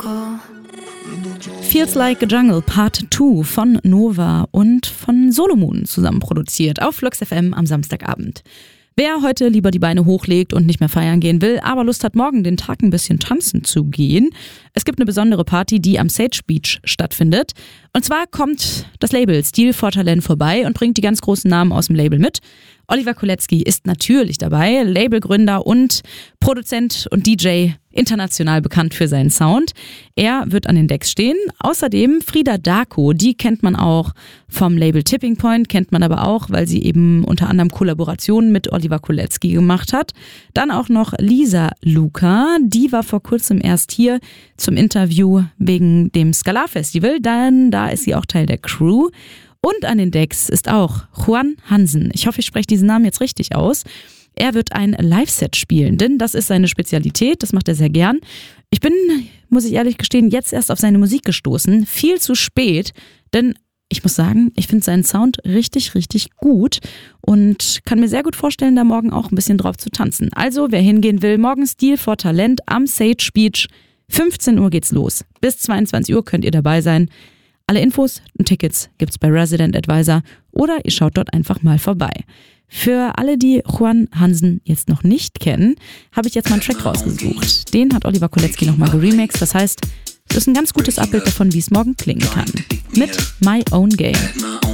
Feels Like a Jungle Part 2 von Nova und von Solomon zusammen produziert auf Flux FM am Samstagabend. Wer heute lieber die Beine hochlegt und nicht mehr feiern gehen will, aber Lust hat, morgen den Tag ein bisschen tanzen zu gehen, es gibt eine besondere Party, die am Sage Beach stattfindet. Und zwar kommt das Label Stil for Talent vorbei und bringt die ganz großen Namen aus dem Label mit. Oliver Kolecki ist natürlich dabei, Labelgründer und Produzent und DJ, international bekannt für seinen Sound. Er wird an den Decks stehen. Außerdem Frida Darko, die kennt man auch vom Label Tipping Point, kennt man aber auch, weil sie eben unter anderem Kollaborationen mit Oliver Kolecki gemacht hat. Dann auch noch Lisa Luca, die war vor kurzem erst hier zum Interview wegen dem Skalar Festival, dann da ist sie auch Teil der Crew. Und an den Decks ist auch Juan Hansen. Ich hoffe, ich spreche diesen Namen jetzt richtig aus. Er wird ein Live-Set spielen, denn das ist seine Spezialität, das macht er sehr gern. Ich bin, muss ich ehrlich gestehen, jetzt erst auf seine Musik gestoßen. Viel zu spät, denn ich muss sagen, ich finde seinen Sound richtig, richtig gut und kann mir sehr gut vorstellen, da morgen auch ein bisschen drauf zu tanzen. Also, wer hingehen will, morgen Stil for Talent am Sage Beach. 15 Uhr geht's los. Bis 22 Uhr könnt ihr dabei sein. Alle Infos und Tickets gibt's bei Resident Advisor oder ihr schaut dort einfach mal vorbei. Für alle, die Juan Hansen jetzt noch nicht kennen, habe ich jetzt mal einen Track rausgesucht. Den hat Oliver Kolecki nochmal geremixed. Das heißt, das ist ein ganz gutes Abbild davon, wie es morgen klingen kann. Mit My Own Game.